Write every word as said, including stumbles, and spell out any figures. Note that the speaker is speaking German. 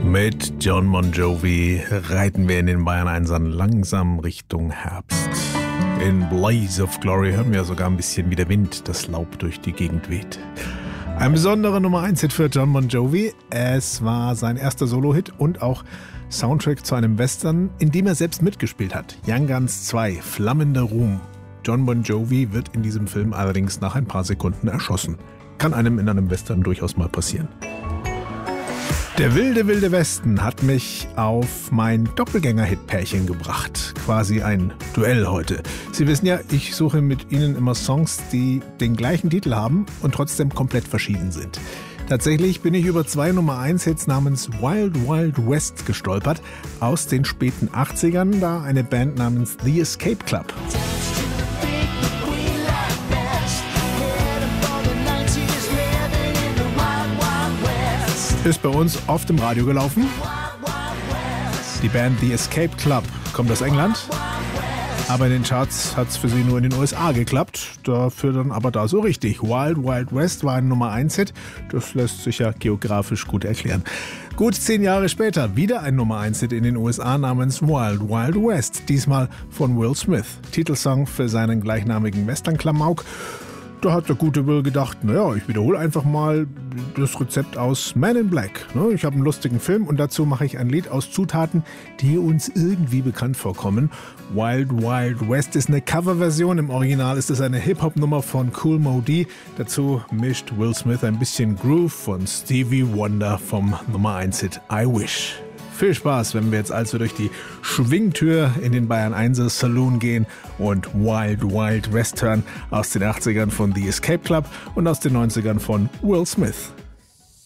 Mit Jon Bon Jovi reiten wir in den Bayern Einsern langsam Richtung Herbst. In Blaze of Glory hören wir sogar ein bisschen wie der Wind das Laub durch die Gegend weht. Ein besonderer Nummer eins Hit für Jon Bon Jovi. Es war sein erster Solo-Hit und auch Soundtrack zu einem Western, in dem er selbst mitgespielt hat. Young Guns zwei, Flammender Ruhm. Jon Bon Jovi wird in diesem Film allerdings nach ein paar Sekunden erschossen. Kann einem in einem Western durchaus mal passieren. Der wilde, wilde Westen hat mich auf mein Doppelgänger-Hit-Pärchen gebracht. Quasi ein Duell heute. Sie wissen ja, ich suche mit Ihnen immer Songs, die den gleichen Titel haben und trotzdem komplett verschieden sind. Tatsächlich bin ich über zwei Nummer eins Hits namens Wild Wild West gestolpert aus den späten achtzigern, da eine Band namens The Escape Club. Ist bei uns oft im Radio gelaufen. Die Band The Escape Club kommt aus England, aber in den Charts hat es für sie nur in den U S A geklappt. Dafür dann aber da so richtig. Wild Wild West war ein Nummer eins Hit. Das lässt sich ja geografisch gut erklären. Gut zehn Jahre später wieder ein Nummer eins Hit in den U S A namens Wild Wild West. Diesmal von Will Smith. Titelsong für seinen gleichnamigen Western-Klamauk. Da hat der gute Will gedacht, naja, ich wiederhole einfach mal das Rezept aus Man in Black. Ich habe einen lustigen Film und dazu mache ich ein Lied aus Zutaten, die uns irgendwie bekannt vorkommen. Wild Wild West ist eine Coverversion, im Original ist es eine Hip-Hop-Nummer von Kool Moe Dee. Dazu mischt Will Smith ein bisschen Groove von Stevie Wonder vom Nummer eins Hit I Wish. Viel Spaß, wenn wir jetzt also durch die Schwingtür in den Bayern Einser Saloon gehen und Wild Wild West hören aus den achtzigern von The Escape Club und aus den neunzigern von Will Smith.